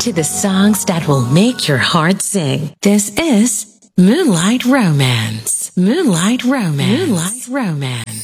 into the songs that will make your heart sing. This is Moonlight Romance. Moonlight Romance. Moonlight Romance.